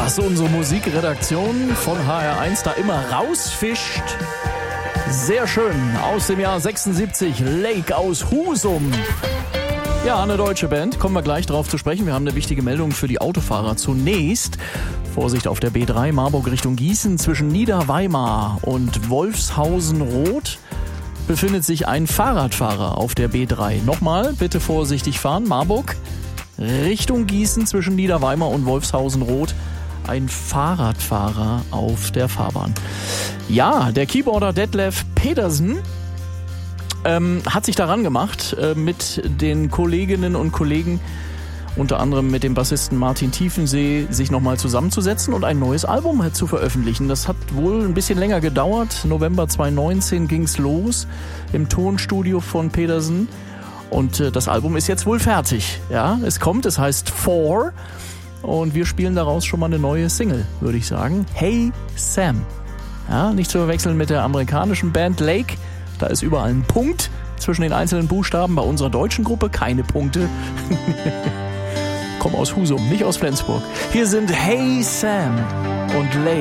Was unsere Musikredaktion von HR1 da immer rausfischt. Sehr schön, aus dem Jahr 76, Lake aus Husum. Ja, eine deutsche Band, kommen wir gleich drauf zu sprechen. Wir haben eine wichtige Meldung für die Autofahrer. Zunächst, Vorsicht auf der B3, Marburg Richtung Gießen, zwischen Niederweimar und Wolfshausen-Roth befindet sich ein Fahrradfahrer auf der B3. Nochmal, bitte vorsichtig fahren, Marburg Richtung Gießen zwischen Niederweimar und Wolfshausen-Roth. Ein Fahrradfahrer auf der Fahrbahn. Ja, der Keyboarder Detlef Pedersen hat sich daran gemacht, mit den Kolleginnen und Kollegen, unter anderem mit dem Bassisten Martin Tiefensee, sich nochmal zusammenzusetzen und ein neues Album zu veröffentlichen. Das hat wohl ein bisschen länger gedauert. November 2019 ging's los im Tonstudio von Pedersen. Und das Album ist jetzt wohl fertig. Ja, es kommt, es heißt Four. Und wir spielen daraus schon mal eine neue Single, würde ich sagen. Hey Sam. Ja, nicht zu verwechseln mit der amerikanischen Band Lake. Da ist überall ein Punkt zwischen den einzelnen Buchstaben. Bei unserer deutschen Gruppe keine Punkte. Komm aus Husum, nicht aus Flensburg. Hier sind Hey Sam und Lake.